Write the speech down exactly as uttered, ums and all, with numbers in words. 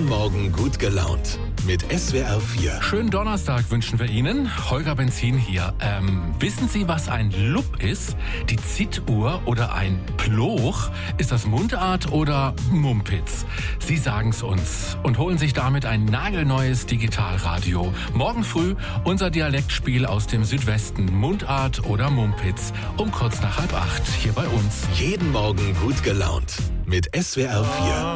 Morgen gut gelaunt. Mit S W R vier. Schönen Donnerstag wünschen wir Ihnen. Holger Benzin hier. Ähm, wissen Sie, was ein Lupp ist? Die Zittuhr oder ein Ploch? Ist das Mundart oder Mumpitz? Sie sagen's uns und holen sich damit ein nagelneues Digitalradio. Morgen früh unser Dialektspiel aus dem Südwesten. Mundart oder Mumpitz. Um kurz nach halb acht hier bei uns. Jeden Morgen gut gelaunt. Mit S W R vier.